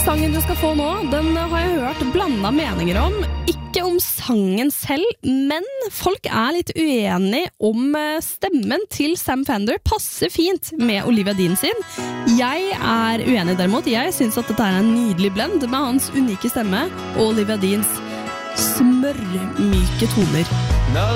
Sangen du skal få nå, den har jeg hørt blandet meninger om. Ikke om sangen selv, men folk er litt uenige om stemmen til Sam Fender passer fint med Olivia Dean sin. Jeg er uenig derimot. Jeg synes at dette er en nydelig blend med hans unike stemme og Olivia Deans smørmyke toner.